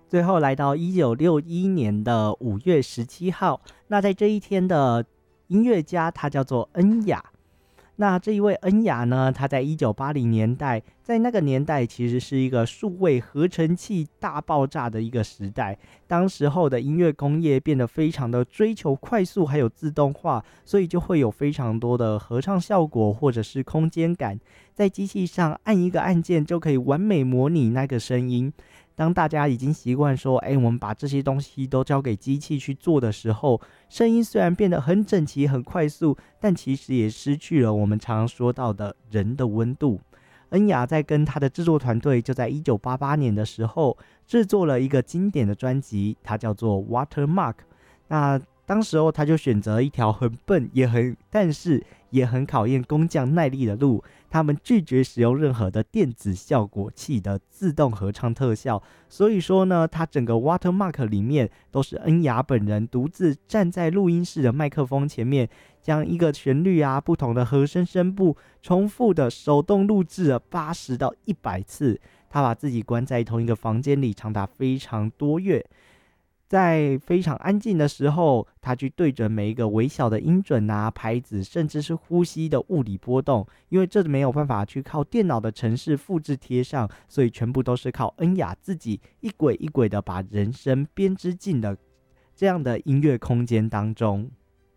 最后来到1961年的5月17号，那在这一天的音乐家他叫做恩雅。那这一位恩雅呢，他在1980年代，在那个年代其实是一个数位合成器大爆炸的一个时代。当时候的音乐工业变得非常的追求快速还有自动化，所以就会有非常多的合唱效果或者是空间感，在机器上按一个按键就可以完美模拟那个声音。当大家已经习惯说，我们把这些东西都交给机器去做的时候，声音虽然变得很整齐、很快速，但其实也失去了我们常常说到的人的温度。恩雅在跟他的制作团队就在1988年的时候制作了一个经典的专辑，它叫做 Watermark。那当时候他就选择一条很笨但是也很考验工匠耐力的路，他们拒绝使用任何的电子效果器的自动合唱特效，所以说呢，他整个 Watermark 里面都是恩雅本人独自站在录音室的麦克风前面，将一个旋律不同的和声声部重复的手动录制了80到100次，他把自己关在同一个房间里长达非常多月。在非常安静的时候，他去对准每一个微小的音准拍子，甚至是呼吸的物理波动，因为这没有办法去靠电脑的程式复制贴上，所以全部都是靠恩雅自己一轨一轨的把人声编织进了这样的音乐空间当中。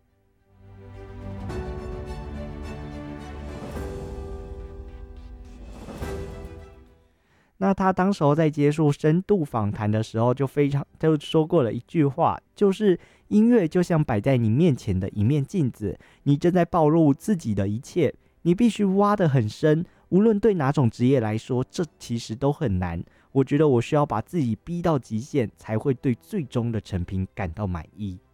那他当时候在接受深度访谈的时候，就说过了一句话，就是音乐就像摆在你面前的一面镜子，你正在暴露自己的一切，你必须挖得很深，无论对哪种职业来说，这其实都很难。我觉得我需要把自己逼到极限，才会对最终的成品感到满意。